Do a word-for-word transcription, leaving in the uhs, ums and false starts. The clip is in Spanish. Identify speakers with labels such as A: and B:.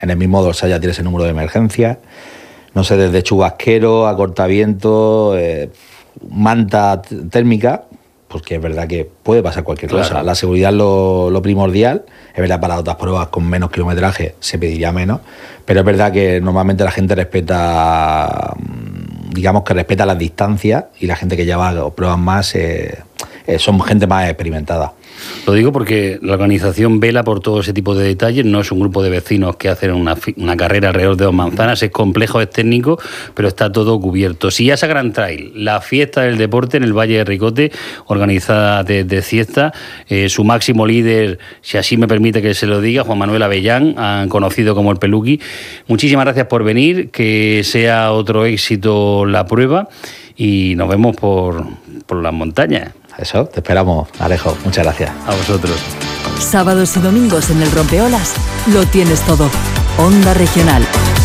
A: En el mismo dorsal ya tienes el número de emergencia. No sé, desde chubasquero a cortaviento, eh, manta t- térmica, porque es verdad que puede pasar cualquier
B: Claro.
A: cosa. La seguridad es lo, lo primordial. Es verdad, para otras pruebas con menos kilometraje se pediría menos, pero es verdad que normalmente la gente respeta, digamos que respeta las distancias, y la gente que lleva pruebas más eh, eh, son gente más experimentada.
B: Lo digo porque la organización vela por todo ese tipo de detalles. No es un grupo de vecinos que hacen una, una carrera alrededor de dos manzanas. Es complejo, es técnico, pero está todo cubierto. Siasa Grand Trail, la fiesta del deporte en el Valle de Ricote, organizada desde Ciesta. Eh, su máximo líder, si así me permite que se lo diga, Juan Manuel Avellán, conocido como el Peluqui. Muchísimas gracias por venir, que sea otro éxito la prueba, y nos vemos por, por las montañas.
A: Eso, te esperamos, Alejo. Muchas gracias.
B: A vosotros.
C: Sábados y domingos en el Rompeolas lo tienes todo. Onda Regional.